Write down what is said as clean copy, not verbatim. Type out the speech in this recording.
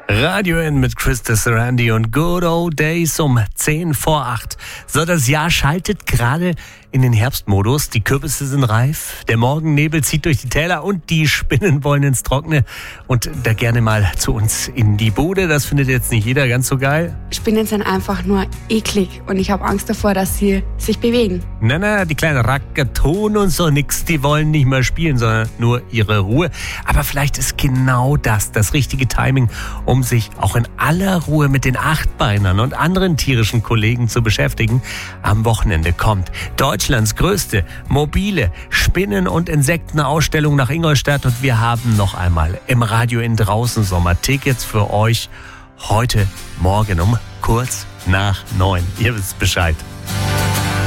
Radio N mit Chris Desserandi und Good Old Days um 10 vor 8. So, das Jahr schaltet gerade in den Herbstmodus. Die Kürbisse sind reif, der Morgennebel zieht durch die Täler und die Spinnen wollen ins Trockene. Und da gerne mal zu uns in die Bude. Das findet jetzt nicht jeder ganz so geil. Spinnen sind einfach nur eklig und ich habe Angst davor, dass sie sich bewegen. Na, die kleinen Racker tun uns so nix. Die wollen nicht mehr spielen, sondern nur ihre Ruhe. Aber vielleicht ist genau das richtige Timing, um sich auch in aller Ruhe mit den Achtbeinern und anderen tierischen Kollegen zu beschäftigen. Am Wochenende kommt Deutschlands größte mobile Spinnen- und Insektenausstellung nach Ingolstadt und wir haben noch einmal im Radio in draußen Sommertickets für euch heute Morgen um kurz nach 9. Ihr wisst Bescheid.